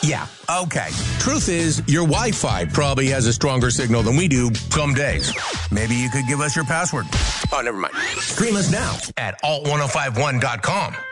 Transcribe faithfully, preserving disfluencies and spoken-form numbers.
Yeah, okay. Truth is, your Wi-Fi probably has a stronger signal than we do some days. Maybe you could give us your password. Oh, never mind. Stream us now at alt ten fifty-one dot com.